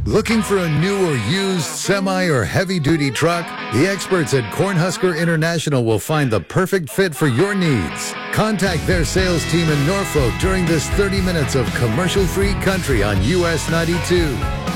Looking for a new or used semi or heavy-duty truck? The experts at Cornhusker International will find the perfect fit for your needs. Contact their sales team in Norfolk during this 30 minutes of commercial-free country on US 92.